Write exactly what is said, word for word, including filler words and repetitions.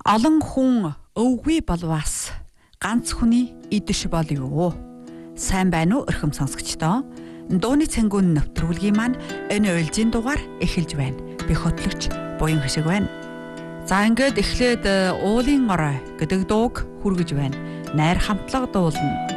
Олон хүн өвгүй болвас ганц хүний идэж бол юу? Сайн байна уу өрхөм сонсогчдоо? Дууны цэнгүүн нэвтрүүлгийн маань энэ уйлжийн дугаар эхэлж байна. Би хөтлөгч Буян Хашиг байна. За ингээд эхлээд уулын орой гэдэг дууг хүргэж байна. Найр хамтлаг дуулна.